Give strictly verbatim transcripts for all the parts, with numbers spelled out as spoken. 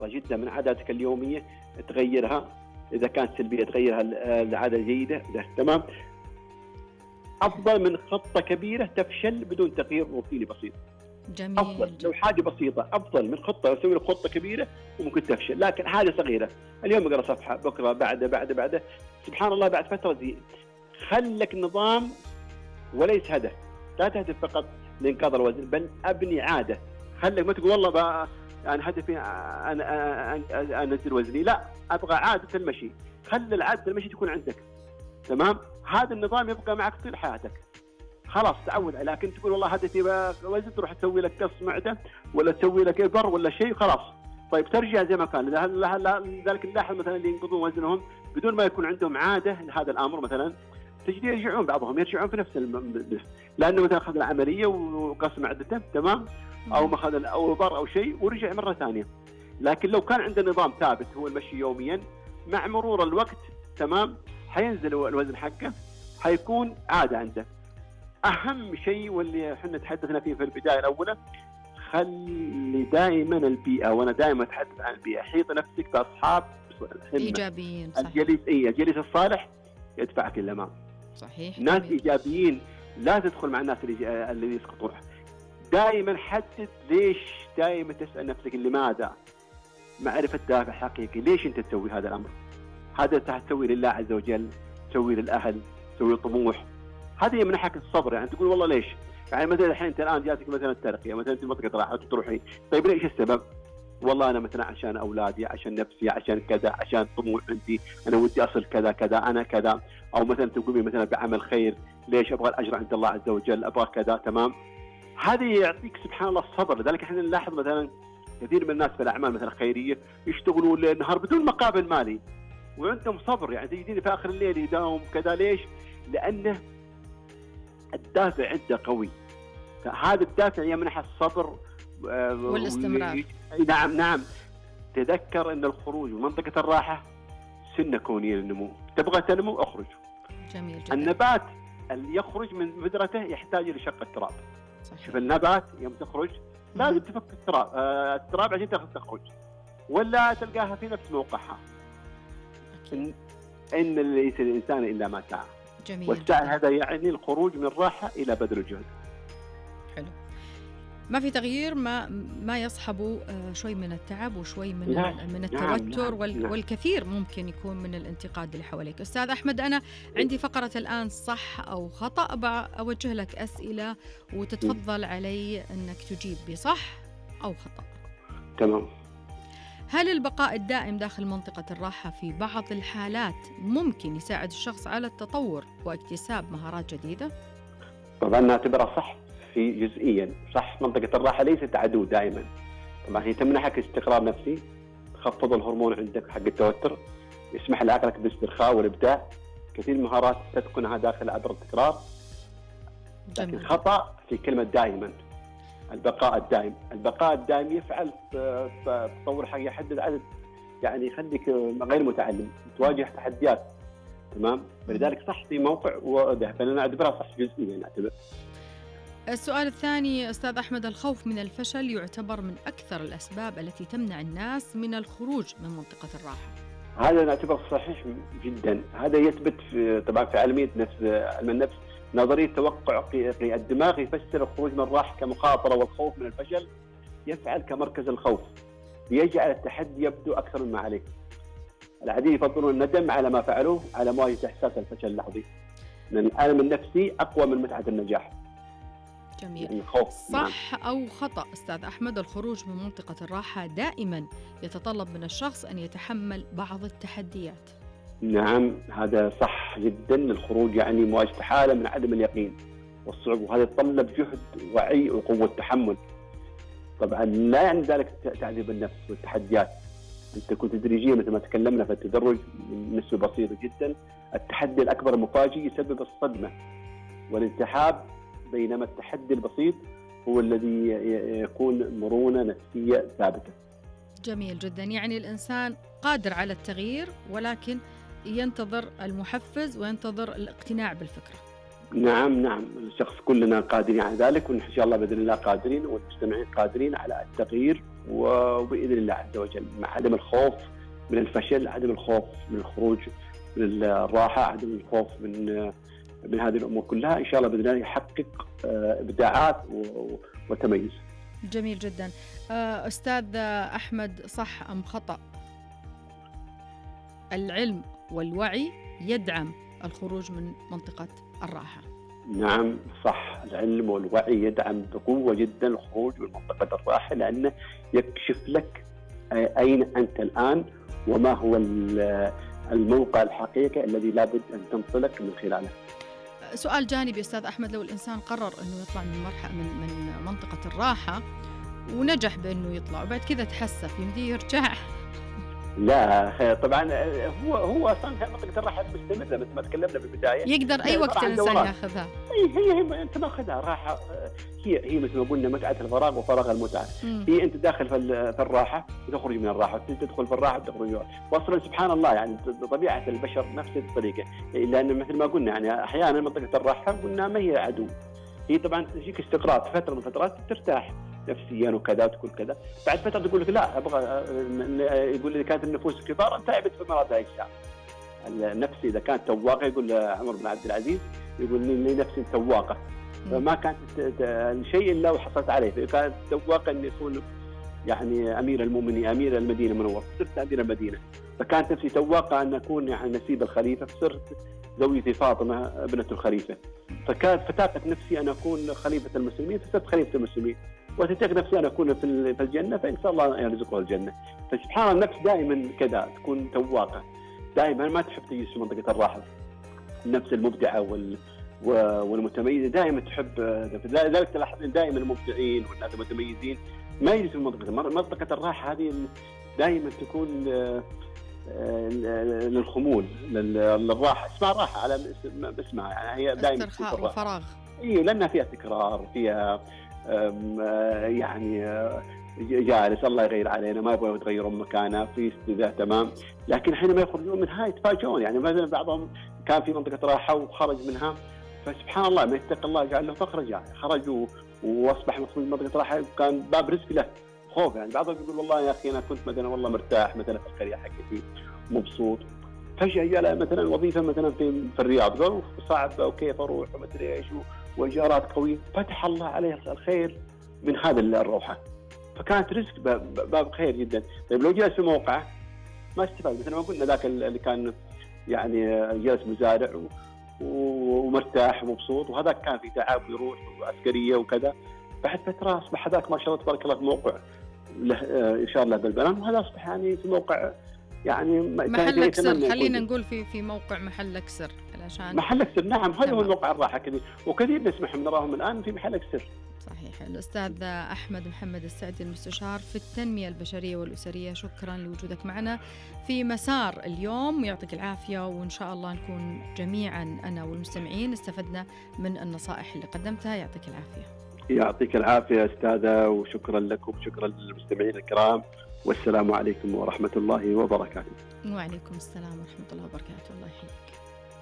جدا من عاداتك اليومية تغيرها، إذا كانت سلبية تغيرها لعادة جيدة. تمام. أفضل من خطة كبيرة تفشل بدون تغيير روتيني بسيط. جميل. أفضل لو حاجة بسيطة أفضل من خطة أسوي لك خطة كبيرة وممكن تفشل، لكن حاجة صغيرة اليوم أقرأ صفحة، بكرة بعده بعده بعده سبحان الله بعد فترة زي خلك نظام وليس هدف. لا تهدف فقط لإنقاذ الوزن، بل أبني عادة. خلك ما تقول والله بقى أنا هدفي أنا أنزل وزني، لا، أبغى عادة المشي. خلي العادة المشي تكون عندك. تمام. هذا النظام يبقى معك طول حياتك. خلاص تعود. لكن تقول والله هدفي وزن، تروح تسوي لك قص معدة ولا تسوي لك إبر ولا شيء خلاص. طيب ترجع زي ما كان. لذلك نلاحظ مثلا اللي ينقضون وزنهم بدون ما يكون عندهم عادة لهذا الأمر، مثلا تجد يرجعون بعضهم يرجعون في نفس الم... لأنه مثلا أخذ العملية وقص معدته. تمام. أو ما أخذ أو إبر أو شيء ورجع مرة ثانية. لكن لو كان عنده نظام ثابت هو المشي يوميا، مع مرور الوقت تمام حينزل الوزن حقه، حيكون عادة عنده. أهم شيء واللي احنا تحدثنا فيه في البداية الأولى، خلي دائما البيئة، وأنا دائما أتحدث عن البيئة، حيط نفسك بأصحاب إيجابيين. صحيح. الجليس إيه الجليس الصالح يدفعك للأمام. صحيح. ناس جميل. إيجابيين. لا تدخل مع الناس اللي, اللي يسقطون. دائما حدد ليش، دائما تسأل نفسك لماذا، معرفة دافع حقيقي. ليش أنت تسوي هذا الأمر؟ هذا تسوي لله عز وجل، تسوي للأهل، تسوي طموح. هذه يمنحك الصبر. يعني تقول والله ليش؟ يعني مثلا الحين انت الان جاتك مثلا الترقيه، مثلا انت منطقه راحه تروحين، طيب ليش السبب؟ والله انا مثلا عشان اولادي، عشان نفسي، عشان كذا، عشان طموح عندي، انا ودي اصل كذا كذا، انا كذا. او مثلا تقومي مثلا بعمل خير، ليش؟ ابغى الاجر عند الله عز وجل، ابغى كذا. تمام. هذه يعطيك سبحان الله الصبر. لذلك احنا نلاحظ مثلا كثير من الناس في الاعمال مثلا الخيريه يشتغلوا ليل نهار بدون مقابل مالي وعندهم صبر. يعني تجدين في اخر الليل يداوم كذا. ليش؟ لانه الدافع عنده قوي. هذا الدافع يمنح الصبر والاستمرار. نعم نعم. تذكر أن الخروج من منطقة الراحة سنة كونية للنمو. تبغى تنمو اخرج. جميل جدا. النبات اللي يخرج من بذرته يحتاج لشق التراب. صحيح. شوف النبات يوم تخرج لازم تفك التراب آه التراب عشان تخرج، ولا تلقاها في نفس موقعها. إن, إن ليس الإنسان إلا ما سعى. جميل. والسعي هذا يعني الخروج من الراحة إلى بذل الجهد. حلو. ما في تغيير ما ما يصحبه شوي من التعب وشوي من نعم. من التوتر نعم. وال نعم. والكثير ممكن يكون من الانتقاد اللي حواليك. أستاذ أحمد، أنا عندي فقرة الآن صح أو خطأ، أوجه لك أسئلة وتتفضل علي أنك تجيب بصح أو خطأ. تمام. هل البقاء الدائم داخل منطقة الراحة في بعض الحالات ممكن يساعد الشخص على التطور واكتساب مهارات جديدة؟ طبعا نعتبرها صح في جزئيا. صح، منطقة الراحة ليست عدو دائما. طبعا هي تمنحك استقرار نفسي، تخفض الهرمون عندك حق التوتر، يسمح لعقلك بالاسترخاء والإبداع. كثير من المهارات تتقنها داخل عبر التكرار. لكن خطأ في كلمة دائما. البقاء الدائم، البقاء الدائم يفعل تطور حاجة، يحدد عدد، يعني يخليك غير متعلم، تواجه تحديات. تمام. فلذلك صح في موقع وده، فأنا أعتبرها صح جزئيا. نعتبر. السؤال الثاني أستاذ أحمد، الخوف من الفشل يعتبر من أكثر الأسباب التي تمنع الناس من الخروج من منطقة الراحة. هذا نعتبر صحيح جدا. هذا يثبت في طبعا في علمية نفس علم النفس، نظرية توقع الدماغ يفسر الخروج من الراحة كمخاطرة، والخوف من الفشل يفعل كمركز الخوف، ليجعل التحدي يبدو أكثر مما عليه. العديد يفضلون الندم على ما فعلوه على مواجهة إحساس الفشل اللحظي، لأن الألم النفسي أقوى من متعة النجاح. جميل. يعني الخوف. صح أو خطأ أستاذ أحمد، الخروج من منطقة الراحة دائما يتطلب من الشخص أن يتحمل بعض التحديات؟ نعم، هذا صح جدا. الخروج يعني مواجهة حالة من عدم اليقين والصعوبة، وهذا يتطلب جهد وعي وقوة تحمل. طبعا لا يعني ذلك تعذيب النفس والتحديات. أنت كنت تدريجيا مثل ما تكلمنا في التدرج من نسبة بسيطة جدا. التحدي الأكبر المفاجئ يسبب الصدمة والانسحاب، بينما التحدي البسيط هو الذي يكون مرونة نفسية ثابتة. جميل جدا. يعني الإنسان قادر على التغيير، ولكن ينتظر المحفز وينتظر الاقتناع بالفكرة. نعم نعم، الشخص كلنا قادرين على ذلك، وإن شاء الله بإذن الله قادرين، والمجتمعين قادرين على التغيير وبإذن الله عز وجل مع عدم الخوف من الفشل، عدم الخوف من الخروج من الراحة، عدم الخوف من من هذه الأمور كلها، إن شاء الله بإذن الله يحقق إبداعات وتميز. جميل جدا. أستاذ أحمد، صح أم خطأ العلم والوعي يدعم الخروج من منطقة الراحة؟ نعم صح، العلم والوعي يدعم بقوة جدا الخروج من منطقة الراحة، لأنه يكشف لك أين أنت الآن وما هو الموقع الحقيقي الذي لابد أن تنطلق من خلاله. سؤال جانبي أستاذ أحمد، لو الإنسان قرر أنه يطلع من مرحلة من من منطقة الراحة ونجح بأنه يطلع وبعد كذا تحسف، يمديه يرجع؟ لا طبعا، هو هو اصلا منطقه الراحه مستمره مثل ما تكلمنا في البدايه، يقدر اي وقت الانسان ياخذها. اي هي هي انت ماخذها راحه، هي هي مثل ما قلنا متعه الفراغ وفراغ المتعه. مم. هي انت داخل في الراحه وتخرج من الراحه، تدخل في الراحه وتخرج، واصلا سبحان الله يعني طبيعه البشر نفس الطريقه، لان مثل ما قلنا يعني احيانا منطقه الراحه قلنا ما هي عدو، هي طبعا تجيك استقرار فتره من الفترات ترتاح نفسيا وكذا وتقول كذا، بعد فتره تقول لك لا ابغى، يقول لي كانت النفوس كبار تعبت في مرض الشعب. النفس اذا كانت تواقه، يقول عمر بن عبد العزيز يقول لي نفسي تواقه، فما كانت الشيء الا وحصلت عليه، فكانت تواقه ان يكون يعني امير المؤمنين امير المدينه المنوره، صرت امير المدينه، فكانت نفسي تواقه ان اكون يعني نسيب الخليفه، فصرت زوجتي فاطمه ابنه الخليفه، فكانت فتاقت نفسي ان اكون خليفه المسلمين، فصرت خليفه المسلمين، وتتق نفسي أن أكون في الجنة، فإن شاء الله يرزقه الجنة. فسبحان النفس دائما كذا تكون تواقة، دائما ما تحب تجلس في منطقة الراحة. النفس المبدعة وال والمتميزة دائما تحب، لذلك تلاحظين دائما المبدعين والناس المتميزين ما يجلسوا في منطقة منطقة الراحة، هذه دائما تكون للخمول للراحة، اسمها راحة على اسمها، يعني هي دائما استرخاء وفراغ. إيه، لأنها فيها تكرار، فيها يعني جالس الله يغير علينا، ما يبغوا يتغيرون مكانه في استداء تمام، لكن حينما يخرجون منها يتفاجئون، يعني مثلا بعضهم كان في منطقة راحة وخرج منها، فسبحان الله ما يتقي الله جعل له فخرج، يعني خرجوا وأصبح مخرج من منطقة راحة وكان باب رزق له خوف. يعني بعضهم يقول والله يا أخي أنا كنت مثلا والله مرتاح مثلا في القرية حقتي مبسوط، فجأة جاء مثلا وظيفة مثلا في في الرياض، قالوا صعب وكيف أروح وما أدري إيش وإيجارات قوية، فتح الله عليه الخير من هذا الروحة، فكانت رزق باب خير جدا. طيب لو جلس في موقع ما استفاد، مثل ما قلنا ذاك اللي كان يعني جالس مزارع ومرتاح ومبسوط، وهذاك كان في تعب ويروح وعسكرية وكذا، بعد فترة أصبح هذاك ما شاء الله تبارك الله في موقع له إشارة له بالبنان، وهذا أصبح يعني في موقع يعني محلك سر، خلينا نقول في في موقع محلك سر، علشان محلك سر. نعم هذا هو الموقع الراحة كثير، وكثير نسمعهم نراهم الآن في محلك سر. صحيح. الأستاذ أحمد محمد السعدي المستشار في التنمية البشرية والأسرية، شكرا لوجودك معنا في مسار اليوم، يعطيك العافية، وإن شاء الله نكون جميعا أنا والمستمعين استفدنا من النصائح اللي قدمتها. يعطيك العافية. يعطيك العافية أستاذة، وشكرا لكم وشكرا للمستمعين الكرام، والسلام عليكم ورحمة الله وبركاته. وعليكم السلام ورحمة الله وبركاته. الله يحييك.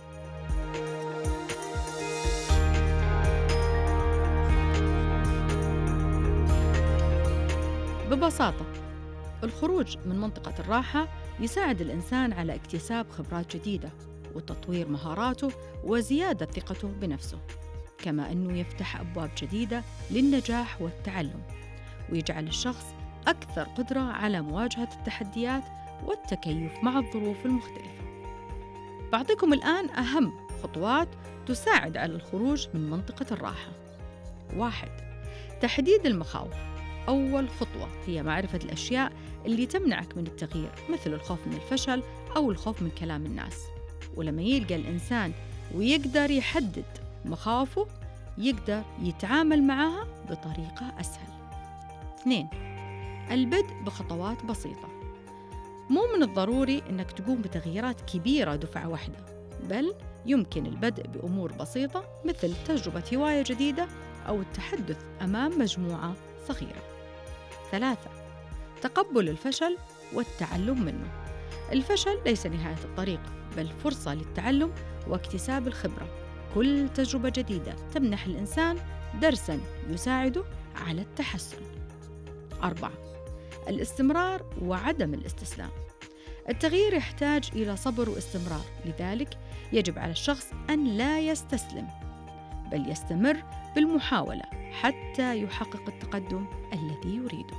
ببساطة الخروج من منطقة الراحة يساعد الإنسان على اكتساب خبرات جديدة وتطوير مهاراته وزيادة ثقته بنفسه، كما أنه يفتح أبواب جديدة للنجاح والتعلم، ويجعل الشخص أكثر قدرة على مواجهة التحديات والتكيف مع الظروف المختلفة. بعطيكم الآن أهم خطوات تساعد على الخروج من منطقة الراحة. واحد، تحديد المخاوف. أول خطوة هي معرفة الأشياء اللي تمنعك من التغيير، مثل الخوف من الفشل أو الخوف من كلام الناس. ولما يلقى الإنسان ويقدر يحدد مخاوفه يقدر يتعامل معها بطريقة أسهل. اثنين، البدء بخطوات بسيطة. مو من الضروري أنك تقوم بتغييرات كبيرة دفعة واحدة، بل يمكن البدء بأمور بسيطة مثل تجربة هواية جديدة أو التحدث أمام مجموعة صغيرة. ثلاثة، تقبل الفشل والتعلم منه. الفشل ليس نهاية الطريق، بل فرصة للتعلم واكتساب الخبرة. كل تجربة جديدة تمنح الإنسان درساً يساعده على التحسن. أربعة، الاستمرار وعدم الاستسلام. التغيير يحتاج إلى صبر واستمرار، لذلك يجب على الشخص أن لا يستسلم بل يستمر بالمحاولة حتى يحقق التقدم الذي يريده.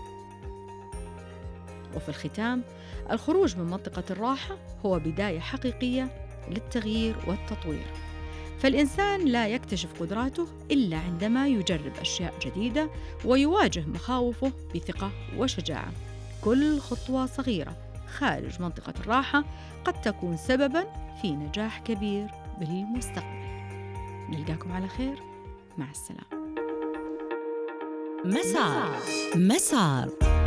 وفي الختام، الخروج من منطقة الراحة هو بداية حقيقية للتغيير والتطوير، فالإنسان لا يكتشف قدراته إلا عندما يجرب أشياء جديدة ويواجه مخاوفه بثقة وشجاعة. كل خطوة صغيرة خارج منطقة الراحة قد تكون سبباً في نجاح كبير بالمستقبل. نلقاكم على خير، مع السلامة. مسار مسار